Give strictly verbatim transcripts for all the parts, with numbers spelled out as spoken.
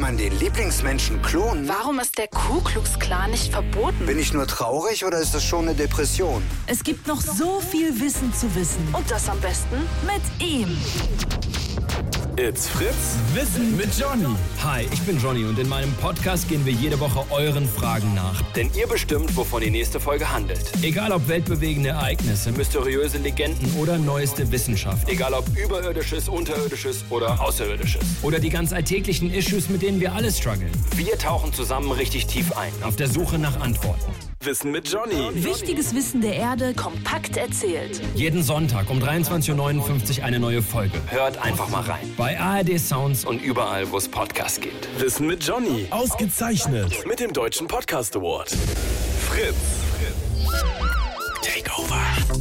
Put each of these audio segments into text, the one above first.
man den Lieblingsmenschen klonen? Warum ist der Ku Klux Klan nicht verboten? Bin ich nur traurig oder ist das schon eine Depression? Es gibt noch so viel Wissen zu wissen. Und das am besten Mit ihm. It's Fritz Wissen mit Johnny. Hi, ich bin Johnny und in meinem Podcast gehen wir jede Woche euren Fragen nach. Denn ihr bestimmt, wovon die nächste Folge handelt. Egal ob weltbewegende Ereignisse, mysteriöse Legenden oder neueste Wissenschaft. Egal ob überirdisches, unterirdisches oder außerirdisches. Oder die ganz alltäglichen Issues, mit denen wir alle strugglen. Wir tauchen zusammen richtig tief ein. Auf der Suche nach Antworten. Wissen mit Johnny. Wichtiges Wissen der Erde kompakt erzählt. Jeden Sonntag um dreiundzwanzig Uhr neunundfünfzig eine neue Folge. Hört einfach mal rein. Bei A R D Sounds Und überall, wo es Podcasts gibt. Wissen mit Johnny. Ausgezeichnet. Mit dem Deutschen Podcast Award. Fritz. Takeover.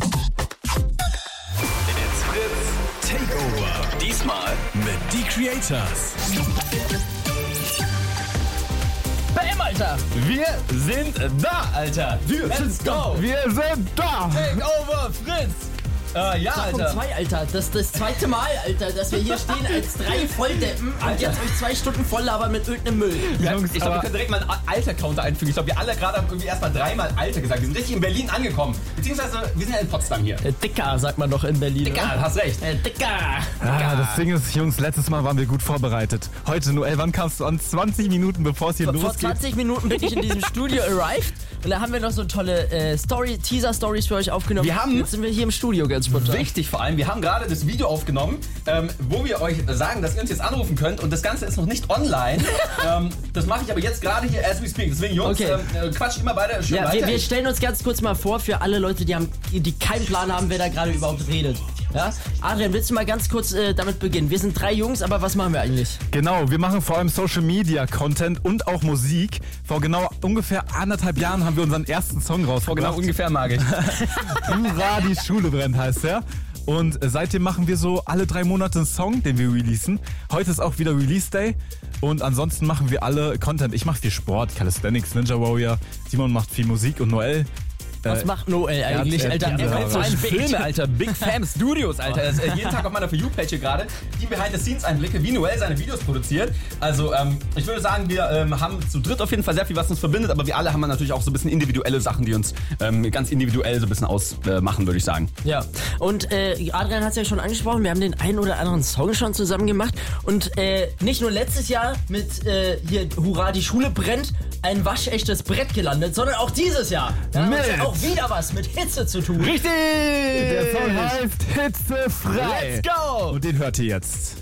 It's Fritz Takeover. Diesmal Mit die Creators. Bam, Alter! Wir sind da, Alter! Wir Let's sind go! Wir sind da. Takeover, Fritz! Äh, ja, Punkt Alter. zwei, Alter. Das ist das zweite Mal, Alter, dass wir hier stehen als drei Volldeppen und jetzt euch zwei Stunden voll labern mit irgendeinem Müll. Ja, ich glaube, wir können direkt mal einen Alter-Counter einfügen. Ich glaube, wir alle gerade haben irgendwie erstmal dreimal Alter gesagt. Wir sind richtig in Berlin angekommen. Beziehungsweise, wir sind ja in Potsdam hier. Äh, Dicker, sagt man doch in Berlin. Dicker, oder? hast recht. Äh, Dicker! Ah, das Ding ist, Jungs, letztes Mal waren wir gut vorbereitet. Heute, Noel, wann kamst du an? zwanzig Minuten, bevor es hier Vor, vor losgeht. zwanzig Minuten bin ich in diesem Studio arrived und da haben wir noch so tolle äh, Story, Teaser-Stories für euch aufgenommen. Wir haben- Jetzt sind wir hier im Studio ganz spontan. Wichtig vor allem, wir haben gerade das Video aufgenommen, ähm, wo wir euch sagen, dass ihr uns jetzt anrufen könnt und das Ganze ist noch nicht online. ähm, das mache ich aber jetzt gerade hier as we speak. Deswegen, Jungs, Okay. ähm, quatscht immer weiter schön Ja, weiter. wir, wir stellen uns ganz kurz mal vor für alle Leute, die, haben, die keinen Plan haben, wer da gerade überhaupt redet. Ja? Adrian, willst du mal ganz kurz äh, damit beginnen? Wir sind drei Jungs, aber was machen wir eigentlich? Genau, wir machen vor allem Social Media Content und auch Musik. Vor genau ungefähr anderthalb Jahren haben wir unseren ersten Song rausgebracht. Vor genau ungefähr mag ich. Hurra, die Schule brennt heißt der. Und seitdem machen wir so alle drei Monate einen Song, den wir releasen. Heute ist auch wieder Release Day. Und ansonsten machen wir alle Content. Ich mache viel Sport, Calisthenics, Ninja Warrior. Simon macht viel Musik und Noel. Was äh, macht Noel eigentlich, er- Alter? er- Er er- macht so er- ein Filme, Bild. Alter. Big Fam Studios, Alter. Das ist äh, jeden Tag auf meiner For You-Page hier gerade. Die Behind-the-Scenes-Einblicke, wie Noel seine Videos produziert. Also, ähm, ich würde sagen, wir ähm, haben zu dritt auf jeden Fall sehr viel, was uns verbindet. Aber wir alle haben natürlich auch so ein bisschen individuelle Sachen, die uns ähm, ganz individuell so ein bisschen ausmachen, würde ich sagen. Ja, und äh, Adrian hat es ja schon angesprochen, wir haben den einen oder anderen Song schon zusammen gemacht. Und äh, nicht nur letztes Jahr mit äh, hier Hurra, die Schule brennt, ein waschechtes Brett gelandet, sondern auch dieses Jahr. Ja, Mit. und auch wieder was mit Hitze zu tun. Richtig! Der Song heißt Hitzefrei. Let's go! Und den hört ihr jetzt.